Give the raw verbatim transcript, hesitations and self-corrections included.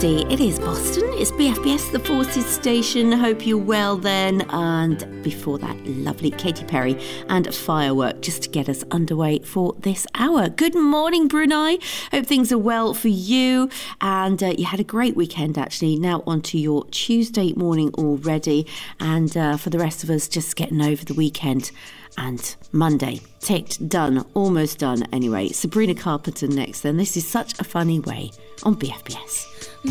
Tuesday. It is Boston. It's B F B S, the Forces station. Hope you're well then. And before that, lovely Katy Perry and Firework just to get us underway for this hour. Good morning, Brunei. Hope things are well for you. And uh, you had a great weekend, actually. Now on to your Tuesday morning already. And uh, for the rest of us, just getting over the weekend. And Monday, ticked, done, almost done anyway. Sabrina Carpenter next then. This is Such a Funny Way on B F B S.